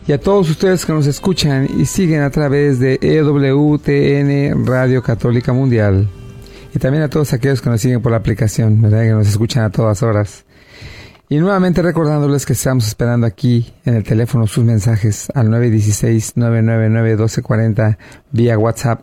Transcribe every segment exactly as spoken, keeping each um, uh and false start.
y a todos ustedes que nos escuchan y siguen a través de E W T N Radio Católica Mundial, y también a todos aquellos que nos siguen por la aplicación, ¿verdad? Que nos escuchan a todas horas. Y nuevamente recordándoles que estamos esperando aquí en el teléfono sus mensajes al nueve uno seis, nueve nueve nueve, uno dos cuatro cero vía WhatsApp.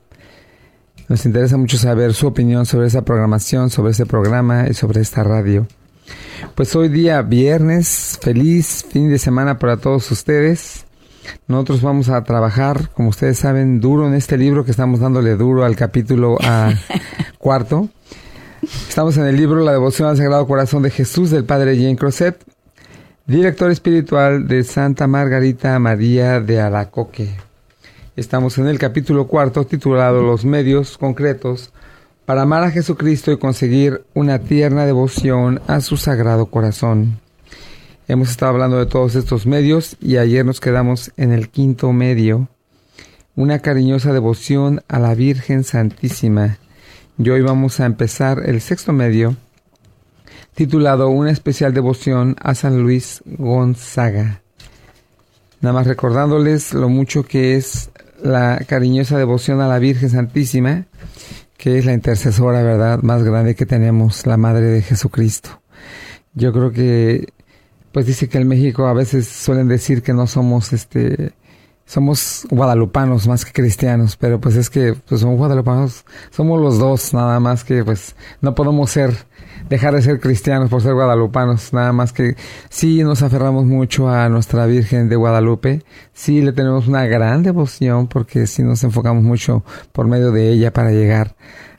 Nos interesa mucho saber su opinión sobre esa programación, sobre este programa y sobre esta radio. Pues hoy día viernes, feliz fin de semana para todos ustedes. Nosotros vamos a trabajar, como ustedes saben, duro en este libro que estamos dándole duro al capítulo a cuarto. Estamos en el libro La Devoción al Sagrado Corazón de Jesús del Padre Jean Crozet, director espiritual de Santa Margarita María de Alacoque. Estamos en el capítulo cuarto titulado Los medios concretos para amar a Jesucristo y conseguir una tierna devoción a su Sagrado Corazón. Hemos estado hablando de todos estos medios y ayer nos quedamos en el quinto medio, una cariñosa devoción a la Virgen Santísima. Y hoy vamos a empezar el sexto medio, titulado Una especial devoción a San Luis Gonzaga. Nada más recordándoles lo mucho que es la cariñosa devoción a la Virgen Santísima, que es la intercesora, ¿verdad?, más grande que tenemos, la Madre de Jesucristo. Yo creo que pues dice que en México a veces suelen decir que no somos, este, somos guadalupanos más que cristianos, pero pues es que pues somos guadalupanos, somos los dos, nada más que pues no podemos ser, dejar de ser cristianos por ser guadalupanos, nada más que sí nos aferramos mucho a nuestra Virgen de Guadalupe, sí le tenemos una gran devoción porque sí nos enfocamos mucho por medio de ella para llegar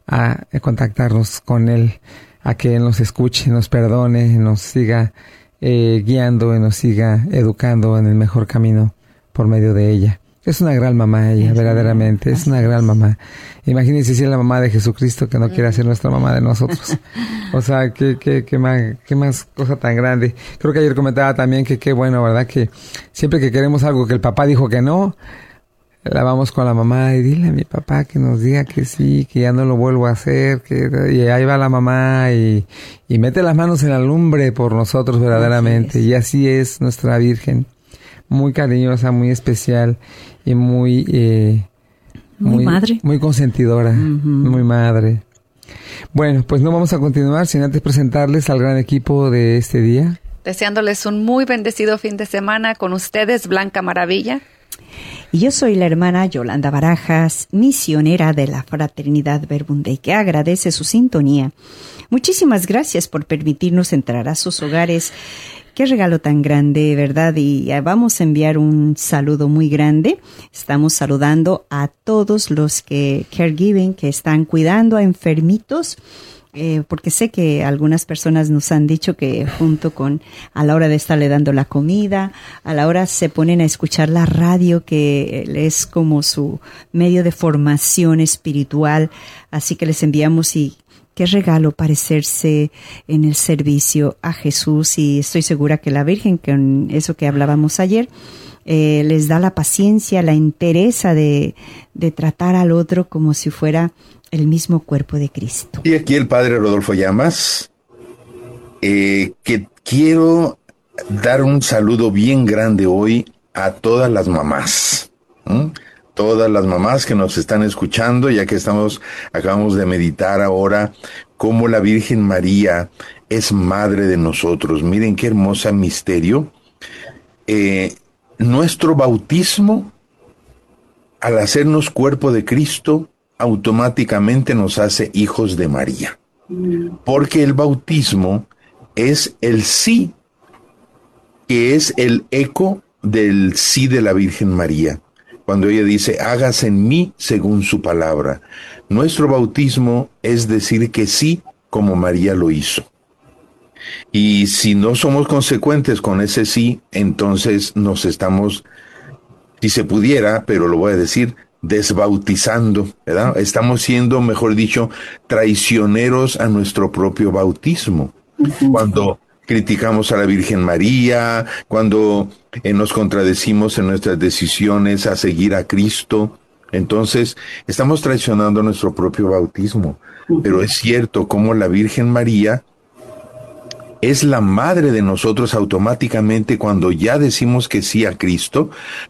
a contactarnos con Él, a que Él nos escuche, nos perdone, nos siga Eh, guiando y nos siga educando en el mejor camino por medio de ella. Es una gran mamá ella, es verdaderamente, es una gran mamá. Imagínense si es la mamá de Jesucristo que no quiere ser nuestra mamá de nosotros. O sea, qué, qué, qué más, qué más cosa tan grande. Creo que ayer comentaba también que qué bueno, ¿verdad? Que siempre que queremos algo que el papá dijo que no, la vamos con la mamá y dile a mi papá que nos diga que sí, que ya no lo vuelvo a hacer, que y ahí va la mamá y, y mete las manos en la lumbre por nosotros verdaderamente. Así y así es nuestra Virgen, muy cariñosa, muy especial y muy eh, muy, muy madre, muy consentidora, uh-huh. Muy madre. Bueno, pues no vamos a continuar sin antes presentarles al gran equipo de este día. Deseándoles un muy bendecido fin de semana con ustedes, Blanca Maravilla. Y yo soy la hermana Yolanda Barajas, misionera de la Fraternidad Verbum, que agradece su sintonía. Muchísimas gracias por permitirnos entrar a sus hogares. Qué regalo tan grande, ¿verdad? Y vamos a enviar un saludo muy grande. Estamos saludando a todos los que caregiving, que están cuidando a enfermitos. Eh, porque sé que algunas personas nos han dicho que junto con, a la hora de estarle dando la comida, a la hora se ponen a escuchar la radio, que es como su medio de formación espiritual. Así que les enviamos y qué regalo parecerse en el servicio a Jesús. Y estoy segura que la Virgen, con eso que hablábamos ayer, eh, les da la paciencia, la entereza de, de tratar al otro como si fuera el mismo cuerpo de Cristo. Y aquí el padre Rodolfo Llamas, eh, que quiero dar un saludo bien grande hoy a todas las mamás, ¿Mm? todas las mamás que nos están escuchando, ya que estamos, acabamos de meditar ahora cómo la Virgen María es madre de nosotros. Miren qué hermoso misterio. Eh, nuestro bautismo, al hacernos cuerpo de Cristo, automáticamente nos hace hijos de María. Porque el bautismo es el sí, que es el eco del sí de la Virgen María. Cuando ella dice, hágase en mí según su palabra. Nuestro bautismo es decir que sí, como María lo hizo. Y si no somos consecuentes con ese sí, entonces nos estamos, si se pudiera, pero lo voy a decir, desbautizando, ¿verdad? Estamos siendo, mejor dicho, traicioneros a nuestro propio bautismo. Cuando criticamos a la Virgen María, cuando eh, nos contradecimos en nuestras decisiones a seguir a Cristo, entonces estamos traicionando nuestro propio bautismo. Pero es cierto como la Virgen María es la madre de nosotros automáticamente cuando ya decimos que sí a Cristo.